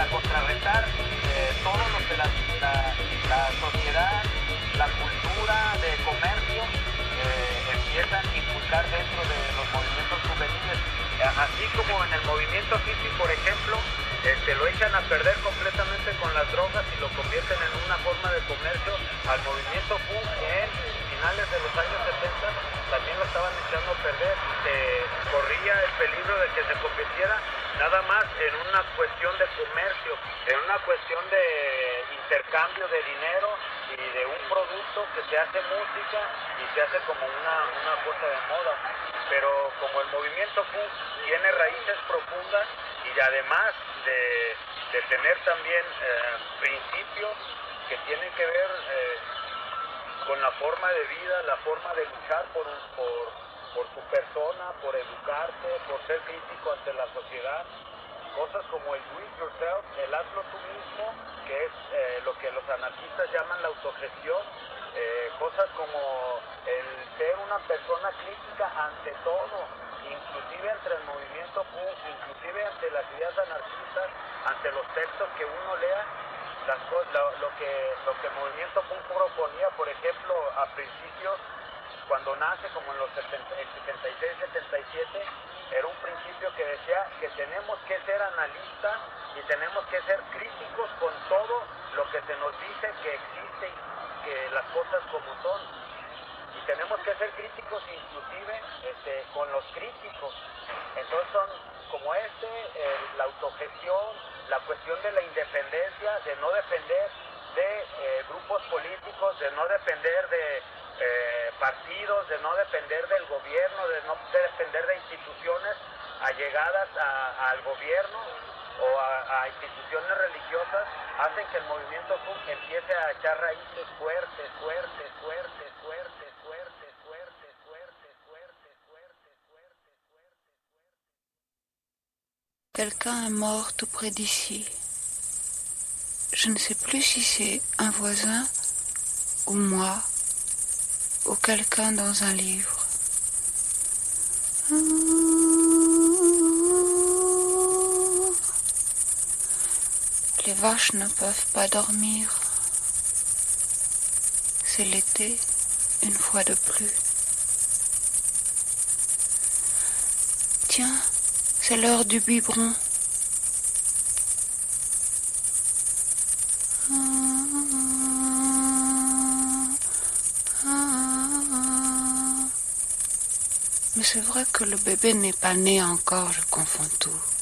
contrarrestar todo lo que la sociedad, la cultura de comercio empiezan a inculcar dentro de los movimientos juveniles. Así como en el movimiento hippie, por ejemplo, lo echan a perder completamente con las drogas y lo convierten en una forma de comercio. Al movimiento punk en finales de los años 70 también lo estaban echando a perder y se corría el peligro de que se convirtiera nada más en una cuestión de comercio, en una cuestión de intercambio de dinero y de un producto que se hace música y se hace como una cosa de moda. Pero como el movimiento punk tiene raíces profundas y además de tener también principios que tienen que ver con la forma de vida, la forma de luchar por su persona, por educarse, por ser crítico ante la sociedad. Cosas como el do it yourself, el hazlo tú mismo, que es lo que los anarquistas llaman la autogestión. Cosas como el ser una persona crítica ante todo, inclusive entre el movimiento punk, inclusive ante las ideas anarquistas, ante los textos que uno lea. Lo que el movimiento punk proponía, por ejemplo, a principios, cuando nace como en los 76-77, era un principio que decía que tenemos que ser analistas y tenemos que ser críticos con todo lo que se nos dice que existe y que las cosas como son. Y tenemos que ser críticos inclusive con los críticos. Entonces son como la autogestión, la cuestión de la independencia, de no depender de grupos políticos, de no depender de partidos, de no depender del gobierno, de no depender de instituciones allegadas al gobierno o a instituciones religiosas, hacen que el movimiento punk empiece a echar raíces fuertes, fuertes, fuertes, fuertes, fuertes, fuertes, fuertes, fuertes, fuertes, fuertes, fuertes. Quelqu'un est mort tout près d'ici. Je ne sais plus si c'est un voisin ou moi ou quelqu'un dans un livre. Les vaches ne peuvent pas dormir. C'est l'été, une fois de plus. Tiens, c'est l'heure du biberon. Mais c'est vrai que le bébé n'est pas né encore, je confonds tout.